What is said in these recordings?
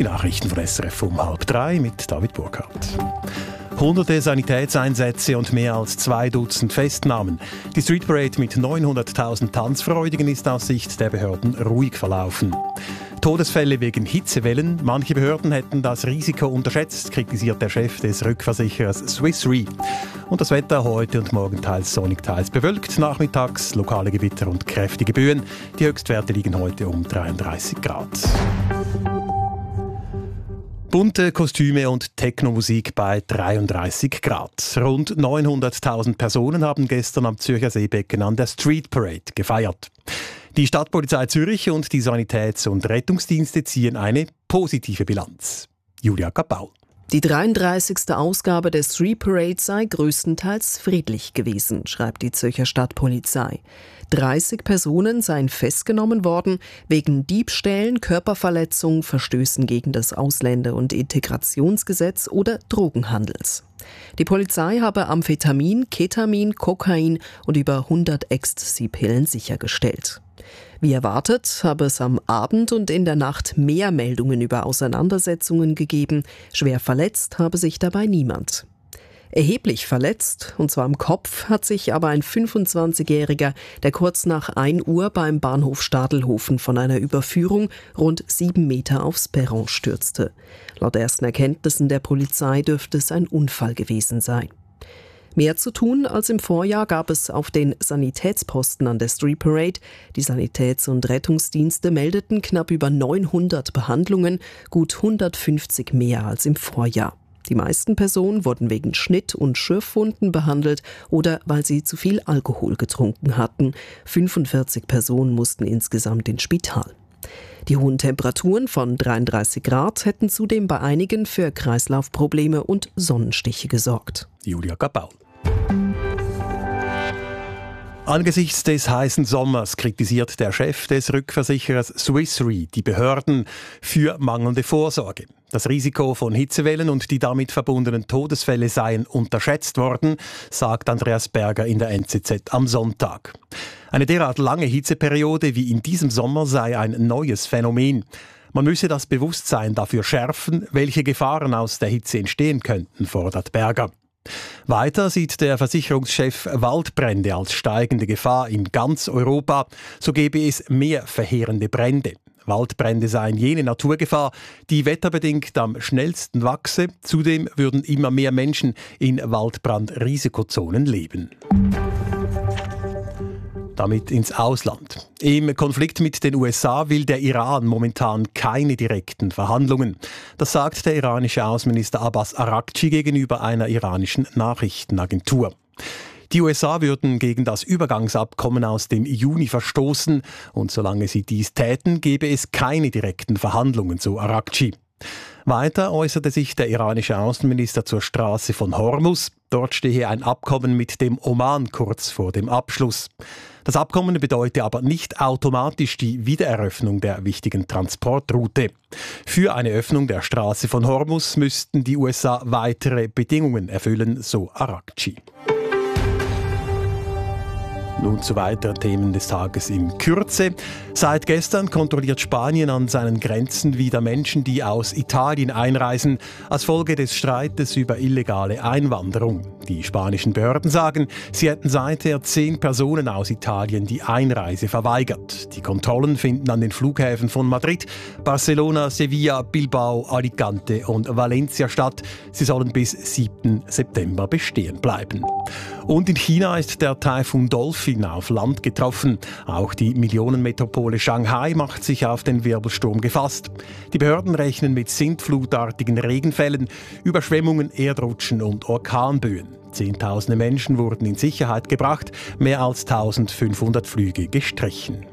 Die Nachrichten von SRF um 2:30 mit David Burkhardt. Hunderte Sanitätseinsätze und mehr als 2 Dutzend Festnahmen. Die Street Parade mit 900.000 Tanzfreudigen ist aus Sicht der Behörden ruhig verlaufen. Todesfälle wegen Hitzewellen. Manche Behörden hätten das Risiko unterschätzt, kritisiert der Chef des Rückversicherers Swiss Re. Und das Wetter heute und morgen teils sonnig, teils bewölkt. Nachmittags lokale Gewitter und kräftige Böen. Die Höchstwerte liegen heute um 33 Grad. Bunte Kostüme und Technomusik bei 33 Grad. Rund 900.000 Personen haben gestern am Zürcher Seebecken an der Street Parade gefeiert. Die Stadtpolizei Zürich und die Sanitäts- und Rettungsdienste ziehen eine positive Bilanz. Julia Kapaul. Die 33. Ausgabe der Street Parade sei größtenteils friedlich gewesen, schreibt die Zürcher Stadtpolizei. 30 Personen seien festgenommen worden wegen Diebstählen, Körperverletzung, Verstößen gegen das Ausländer- und Integrationsgesetz oder Drogenhandels. Die Polizei habe Amphetamin, Ketamin, Kokain und über 100 Ecstasy-Pillen sichergestellt. Wie erwartet habe es am Abend und in der Nacht mehr Meldungen über Auseinandersetzungen gegeben. Schwer verletzt habe sich dabei niemand. Erheblich verletzt, und zwar am Kopf, hat sich aber ein 25-Jähriger, der kurz nach 1 Uhr beim Bahnhof Stadelhofen von einer Überführung rund 7 Meter aufs Perron stürzte. Laut ersten Erkenntnissen der Polizei dürfte es ein Unfall gewesen sein. Mehr zu tun als im Vorjahr gab es auf den Sanitätsposten an der Street Parade. Die Sanitäts- und Rettungsdienste meldeten knapp über 900 Behandlungen, gut 150 mehr als im Vorjahr. Die meisten Personen wurden wegen Schnitt- und Schürfwunden behandelt oder weil sie zu viel Alkohol getrunken hatten. 45 Personen mussten insgesamt ins Spital. Die hohen Temperaturen von 33 Grad hätten zudem bei einigen für Kreislaufprobleme und Sonnenstiche gesorgt. Julia Kapaul. Angesichts des heißen Sommers kritisiert der Chef des Rückversicherers Swiss Re die Behörden für mangelnde Vorsorge. Das Risiko von Hitzewellen und die damit verbundenen Todesfälle seien unterschätzt worden, sagt Andreas Berger in der NZZ am Sonntag. Eine derart lange Hitzeperiode wie in diesem Sommer sei ein neues Phänomen. Man müsse das Bewusstsein dafür schärfen, welche Gefahren aus der Hitze entstehen könnten, fordert Berger. Weiter sieht der Versicherungschef Waldbrände als steigende Gefahr in ganz Europa. So gäbe es mehr verheerende Brände. Waldbrände seien jene Naturgefahr, die wetterbedingt am schnellsten wachse. Zudem würden immer mehr Menschen in Waldbrandrisikozonen leben. Damit ins Ausland. Im Konflikt mit den USA will der Iran momentan keine direkten Verhandlungen. Das sagt der iranische Außenminister Abbas Araghchi gegenüber einer iranischen Nachrichtenagentur. Die USA würden gegen das Übergangsabkommen aus dem Juni verstoßen und solange sie dies täten, gäbe es keine direkten Verhandlungen, so Araghchi. Weiter äußerte sich der iranische Außenminister zur Straße von Hormuz. Dort stehe ein Abkommen mit dem Oman kurz vor dem Abschluss. Das Abkommen bedeute aber nicht automatisch die Wiedereröffnung der wichtigen Transportroute. Für eine Öffnung der Straße von Hormuz müssten die USA weitere Bedingungen erfüllen, so Araghchi. Nun zu weiteren Themen des Tages in Kürze. Seit gestern kontrolliert Spanien an seinen Grenzen wieder Menschen, die aus Italien einreisen, als Folge des Streites über illegale Einwanderung. Die spanischen Behörden sagen, sie hätten seither 10 Personen aus Italien die Einreise verweigert. Die Kontrollen finden an den Flughäfen von Madrid, Barcelona, Sevilla, Bilbao, Alicante und Valencia statt. Sie sollen bis 7. September bestehen bleiben. Und in China ist der Taifun Dolphin auf Land getroffen. Auch die Millionenmetropole Shanghai macht sich auf den Wirbelsturm gefasst. Die Behörden rechnen mit sintflutartigen Regenfällen, Überschwemmungen, Erdrutschen und Orkanböen. Zehntausende Menschen wurden in Sicherheit gebracht, mehr als 1500 Flüge gestrichen.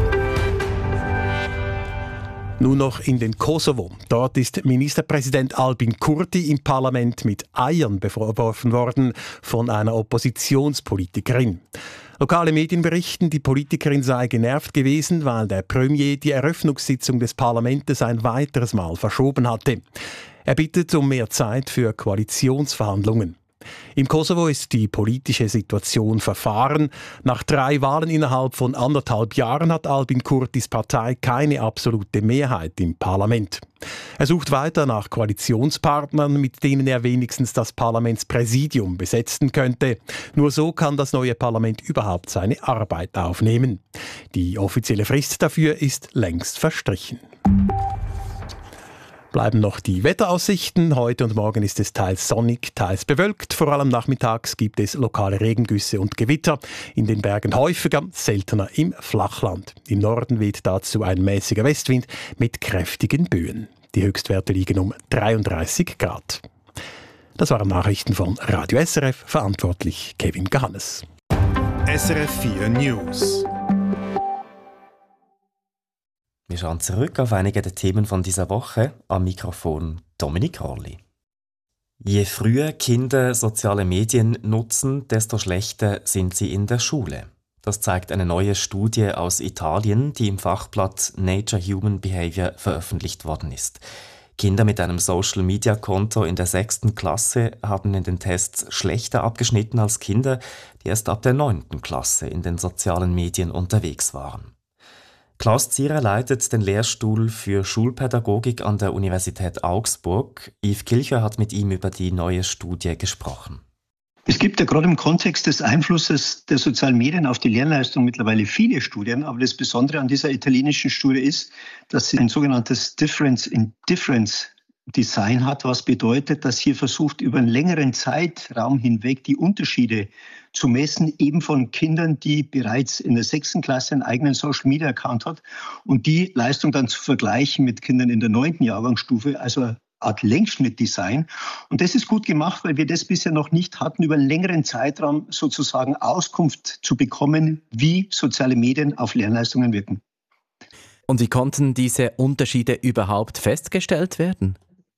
Nun noch in den Kosovo. Dort ist Ministerpräsident Albin Kurti im Parlament mit Eiern bevorworfen worden von einer Oppositionspolitikerin. Lokale Medien berichten, die Politikerin sei genervt gewesen, weil der Premier die Eröffnungssitzung des Parlaments ein weiteres Mal verschoben hatte. Er bittet um mehr Zeit für Koalitionsverhandlungen. Im Kosovo ist die politische Situation verfahren. Nach 3 Wahlen innerhalb von 1,5 Jahren hat Albin Kurtis Partei keine absolute Mehrheit im Parlament. Er sucht weiter nach Koalitionspartnern, mit denen er wenigstens das Parlamentspräsidium besetzen könnte. Nur so kann das neue Parlament überhaupt seine Arbeit aufnehmen. Die offizielle Frist dafür ist längst verstrichen. Bleiben noch die Wetteraussichten. Heute und morgen ist es teils sonnig, teils bewölkt. Vor allem nachmittags gibt es lokale Regengüsse und Gewitter. In den Bergen häufiger, seltener im Flachland. Im Norden weht dazu ein mäßiger Westwind mit kräftigen Böen. Die Höchstwerte liegen um 33 Grad. Das waren Nachrichten von Radio SRF, verantwortlich Kevin Gahannes. SRF 4 News. Wir schauen zurück auf einige der Themen von dieser Woche. Am Mikrofon Dominik Rolli. Je früher Kinder soziale Medien nutzen, desto schlechter sind sie in der Schule. Das zeigt eine neue Studie aus Italien, die im Fachblatt Nature Human Behavior veröffentlicht worden ist. Kinder mit einem Social-Media-Konto in der 6. Klasse haben in den Tests schlechter abgeschnitten als Kinder, die erst ab der 9. Klasse in den sozialen Medien unterwegs waren. Klaus Zierer leitet den Lehrstuhl für Schulpädagogik an der Universität Augsburg. Yves Kilcher hat mit ihm über die neue Studie gesprochen. Es gibt ja gerade im Kontext des Einflusses der sozialen Medien auf die Lernleistung mittlerweile viele Studien, aber das Besondere an dieser italienischen Studie ist, dass sie ein sogenanntes Difference in Difference Design hat, was bedeutet, dass hier versucht, über einen längeren Zeitraum hinweg die Unterschiede zu messen, eben von Kindern, die bereits in der 6. Klasse einen eigenen Social-Media-Account hat und die Leistung dann zu vergleichen mit Kindern in der 9. Jahrgangsstufe, also eine Art Längsschnittdesign. Und das ist gut gemacht, weil wir das bisher noch nicht hatten, über einen längeren Zeitraum sozusagen Auskunft zu bekommen, wie soziale Medien auf Lernleistungen wirken. Und wie konnten diese Unterschiede überhaupt festgestellt werden?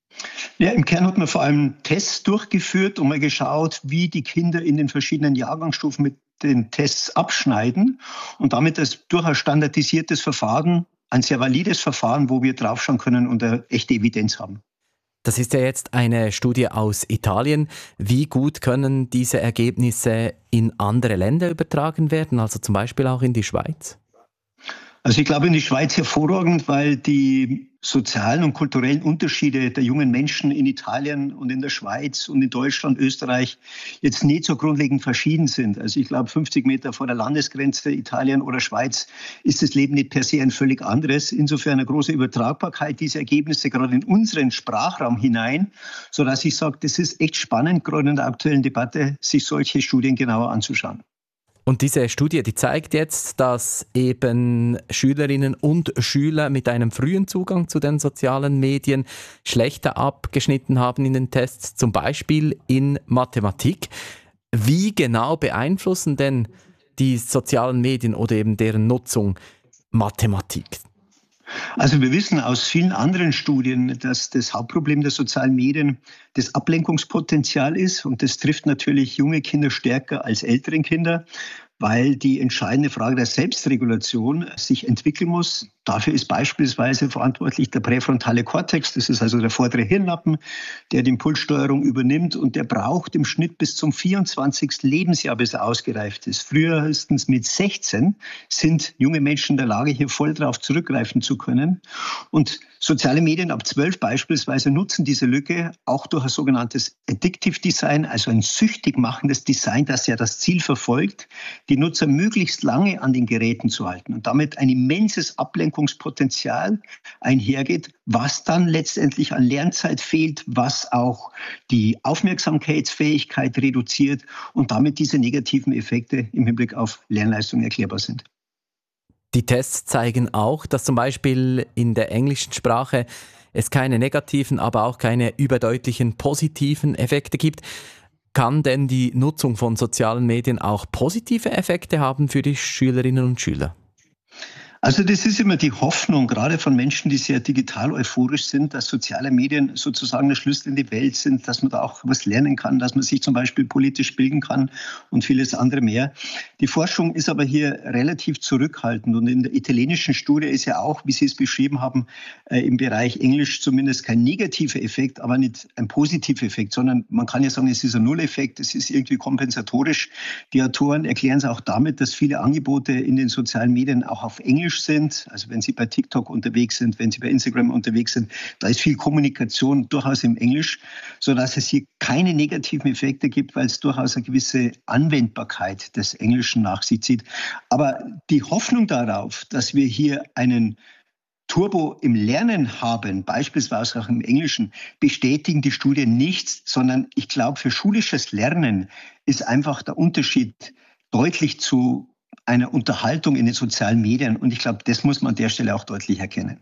Ja, im Kern hat man vor allem Tests durchgeführt und mal geschaut, wie die Kinder in den verschiedenen Jahrgangsstufen mit den Tests abschneiden und damit das durchaus standardisiertes Verfahren, ein sehr valides Verfahren, wo wir draufschauen können und eine echte Evidenz haben. Das ist ja jetzt eine Studie aus Italien. Wie gut können diese Ergebnisse in andere Länder übertragen werden, also zum Beispiel auch in die Schweiz? Also ich glaube in die Schweiz hervorragend, weil die sozialen und kulturellen Unterschiede der jungen Menschen in Italien und in der Schweiz und in Deutschland, Österreich jetzt nicht so grundlegend verschieden sind. Also ich glaube 50 Meter vor der Landesgrenze Italien oder Schweiz ist das Leben nicht per se ein völlig anderes. Insofern eine große Übertragbarkeit dieser Ergebnisse gerade in unseren Sprachraum hinein, sodass ich sage, das ist echt spannend, gerade in der aktuellen Debatte, sich solche Studien genauer anzuschauen. Und diese Studie, die zeigt jetzt, dass eben Schülerinnen und Schüler mit einem frühen Zugang zu den sozialen Medien schlechter abgeschnitten haben in den Tests, zum Beispiel in Mathematik. Wie genau beeinflussen denn die sozialen Medien oder eben deren Nutzung Mathematik? Also wir wissen aus vielen anderen Studien, dass das Hauptproblem der sozialen Medien das Ablenkungspotenzial ist. Und das trifft natürlich junge Kinder stärker als ältere Kinder, weil die entscheidende Frage der Selbstregulation sich entwickeln muss. Dafür ist beispielsweise verantwortlich der präfrontale Kortex, das ist also der vordere Hirnlappen, der die Impulssteuerung übernimmt und der braucht im Schnitt bis zum 24. Lebensjahr, bis er ausgereift ist. Frühestens mit 16 sind junge Menschen in der Lage, hier voll darauf zurückgreifen zu können. Und soziale Medien ab 12 beispielsweise nutzen diese Lücke auch durch ein sogenanntes Addictive Design, also ein süchtig machendes Design, das ja das Ziel verfolgt, die Nutzer möglichst lange an den Geräten zu halten und damit ein immenses Ablenkungspotenzial einhergeht, was dann letztendlich an Lernzeit fehlt, was auch die Aufmerksamkeitsfähigkeit reduziert und damit diese negativen Effekte im Hinblick auf Lernleistung erklärbar sind. Die Tests zeigen auch, dass zum Beispiel in der englischen Sprache es keine negativen, aber auch keine überdeutlichen positiven Effekte gibt. Kann denn die Nutzung von sozialen Medien auch positive Effekte haben für die Schülerinnen und Schüler? Also das ist immer die Hoffnung, gerade von Menschen, die sehr digital euphorisch sind, dass soziale Medien sozusagen der Schlüssel in die Welt sind, dass man da auch was lernen kann, dass man sich zum Beispiel politisch bilden kann und vieles andere mehr. Die Forschung ist aber hier relativ zurückhaltend und in der italienischen Studie ist ja auch, wie Sie es beschrieben haben, im Bereich Englisch zumindest kein negativer Effekt, aber nicht ein positiver Effekt, sondern man kann ja sagen, es ist ein Nulleffekt, es ist irgendwie kompensatorisch. Die Autoren erklären es auch damit, dass viele Angebote in den sozialen Medien auch auf Englisch sind. Also wenn Sie bei TikTok unterwegs sind, wenn Sie bei Instagram unterwegs sind, da ist viel Kommunikation durchaus im Englisch, sodass es hier keine negativen Effekte gibt, weil es durchaus eine gewisse Anwendbarkeit des Englischen nach sich zieht. Aber die Hoffnung darauf, dass wir hier einen Turbo im Lernen haben, beispielsweise auch im Englischen, bestätigen die Studien nichts, sondern ich glaube, für schulisches Lernen ist einfach der Unterschied deutlich zu einer Unterhaltung in den sozialen Medien. Und ich glaube, das muss man an der Stelle auch deutlich erkennen.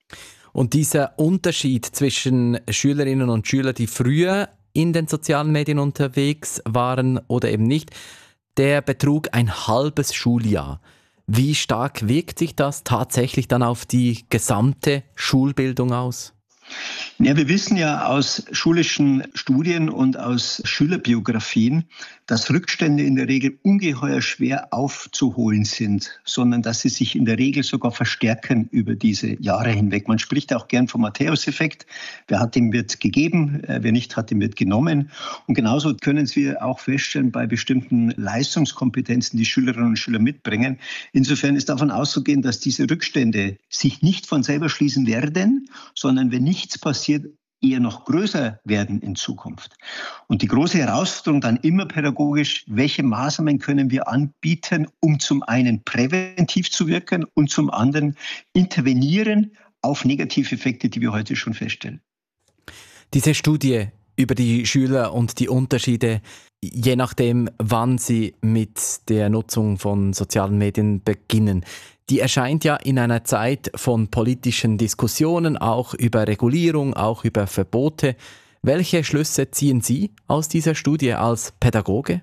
Und dieser Unterschied zwischen Schülerinnen und Schülern, die früher in den sozialen Medien unterwegs waren oder eben nicht, der betrug ein halbes Schuljahr. Wie stark wirkt sich das tatsächlich dann auf die gesamte Schulbildung aus? Ja, wir wissen ja aus schulischen Studien und aus Schülerbiografien, dass Rückstände in der Regel ungeheuer schwer aufzuholen sind, sondern dass sie sich in der Regel sogar verstärken über diese Jahre hinweg. Man spricht auch gern vom Matthäus-Effekt. Wer hat, dem wird gegeben, wer nicht hat, dem wird genommen. Und genauso können wir auch feststellen bei bestimmten Leistungskompetenzen, die Schülerinnen und Schüler mitbringen. Insofern ist davon auszugehen, dass diese Rückstände sich nicht von selber schließen werden, sondern wenn nichts passiert, eher noch größer werden in Zukunft. Und die große Herausforderung dann immer pädagogisch, welche Maßnahmen können wir anbieten, um zum einen präventiv zu wirken und zum anderen intervenieren auf Negativeffekte, die wir heute schon feststellen. Diese Studie über die Schüler und die Unterschiede, je nachdem, wann sie mit der Nutzung von sozialen Medien beginnen, die erscheint ja in einer Zeit von politischen Diskussionen, auch über Regulierung, auch über Verbote. Welche Schlüsse ziehen Sie aus dieser Studie als Pädagoge?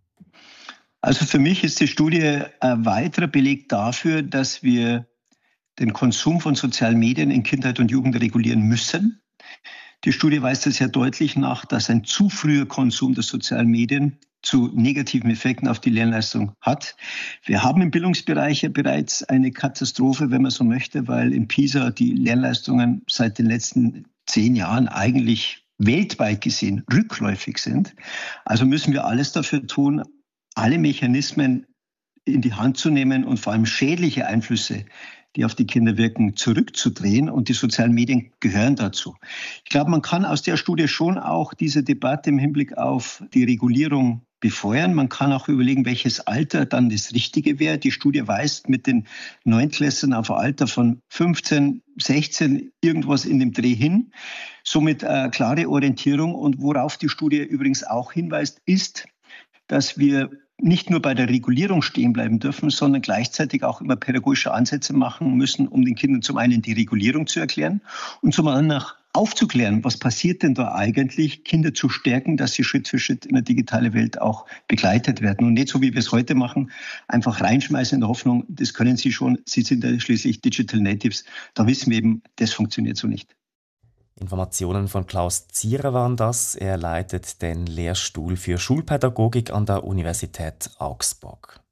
Also für mich ist die Studie ein weiterer Beleg dafür, dass wir den Konsum von sozialen Medien in Kindheit und Jugend regulieren müssen. Die Studie weist es sehr deutlich nach, dass ein zu früher Konsum der sozialen Medien zu negativen Effekten auf die Lernleistung hat. Wir haben im Bildungsbereich ja bereits eine Katastrophe, wenn man so möchte, weil in PISA die Lernleistungen seit den letzten 10 Jahren eigentlich weltweit gesehen rückläufig sind. Also müssen wir alles dafür tun, alle Mechanismen in die Hand zu nehmen und vor allem schädliche Einflüsse, die auf die Kinder wirken, zurückzudrehen. Und die sozialen Medien gehören dazu. Ich glaube, man kann aus der Studie schon auch diese Debatte im Hinblick auf die Regulierung befeuern. Man kann auch überlegen, welches Alter dann das Richtige wäre. Die Studie weist mit den Neuntklässlern auf ein Alter von 15, 16, irgendwas in dem Dreh hin. Somit klare Orientierung. Und worauf die Studie übrigens auch hinweist, ist, dass wir nicht nur bei der Regulierung stehen bleiben dürfen, sondern gleichzeitig auch immer pädagogische Ansätze machen müssen, um den Kindern zum einen die Regulierung zu erklären und zum anderen aufzuklären, was passiert denn da eigentlich, Kinder zu stärken, dass sie Schritt für Schritt in der digitalen Welt auch begleitet werden und nicht so, wie wir es heute machen, einfach reinschmeißen in der Hoffnung, das können sie schon, sie sind ja schließlich Digital Natives. Da wissen wir eben, das funktioniert so nicht. Informationen von Klaus Zierer waren das. Er leitet den Lehrstuhl für Schulpädagogik an der Universität Augsburg.